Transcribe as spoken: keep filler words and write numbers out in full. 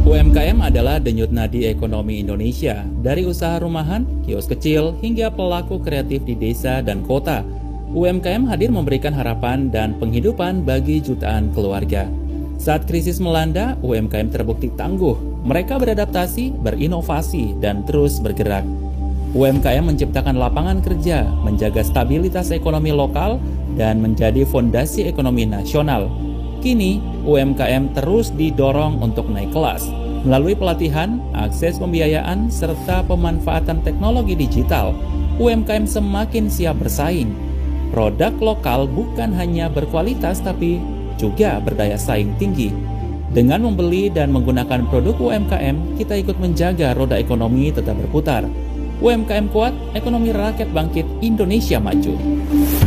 U M K M adalah denyut nadi ekonomi Indonesia, dari usaha rumahan, kios kecil, hingga pelaku kreatif di desa dan kota. U M K M hadir memberikan harapan dan penghidupan bagi jutaan keluarga. Saat krisis melanda, U M K M terbukti tangguh. Mereka beradaptasi, berinovasi, dan terus bergerak. U M K M menciptakan lapangan kerja, menjaga stabilitas ekonomi lokal, dan menjadi fondasi ekonomi nasional. Kini, U M K M terus didorong untuk naik kelas melalui pelatihan, akses pembiayaan, serta pemanfaatan teknologi digital. U M K M semakin siap bersaing. Produk lokal bukan hanya berkualitas tapi juga berdaya saing tinggi. Dengan membeli dan menggunakan produk U M K M, kita ikut menjaga roda ekonomi tetap berputar. U M K M kuat, ekonomi rakyat bangkit, Indonesia maju.